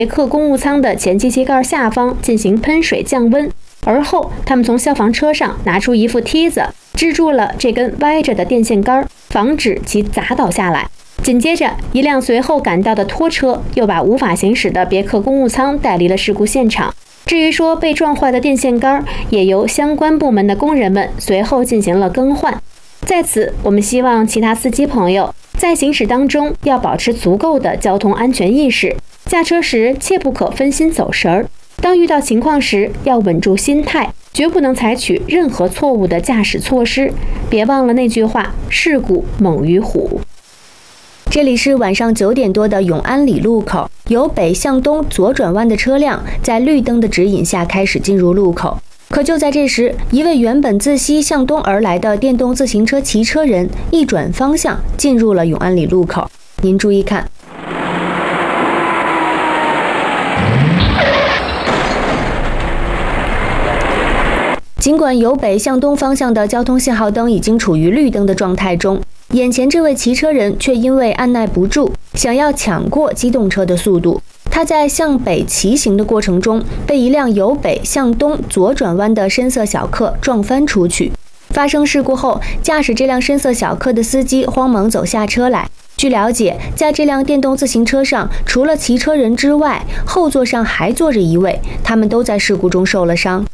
别克公务舱的前机器盖下方进行喷水降温，而后他们从消防车上拿出一副梯子，支住了这根歪着的电线杆，防止其砸倒下来。紧接着，一辆随后赶到的拖车又把无法行驶的别克公务舱带离了事故现场。至于说被撞坏的电线杆，也由相关部门的工人们随后进行了更换。在此，我们希望其他司机朋友在行驶当中要保持足够的交通安全意识，驾车时切不可分心走神儿。当遇到情况时，要稳住心态，绝不能采取任何错误的驾驶措施。别忘了那句话：事故猛于虎。 这里是晚上9点多的永安里路口，由北向东左转弯的车辆在绿灯的指引下开始进入路口。可就在这时，一位原本自西向东而来的电动自行车骑车人一转方向进入了永安里路口。您注意看，尽管由北向东方向的交通信号灯已经处于绿灯的状态中，眼前这位骑车人却因为按耐不住，想要抢过机动车的速度。他在向北骑行的过程中，被一辆由北向东左转弯的深色小客撞翻出去。发生事故后，驾驶这辆深色小客的司机慌忙走下车来。据了解，在这辆电动自行车上，除了骑车人之外，后座上还坐着一位，他们都在事故中受了伤。